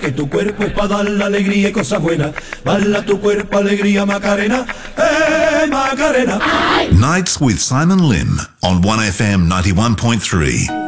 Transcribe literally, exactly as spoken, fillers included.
que tu cuerpo es para dar la alegría y cosas buenas. Bala tu cuerpo, alegría, Macarena, eh, Macarena. Nights with Simon Lim on one F M ninety-one point three.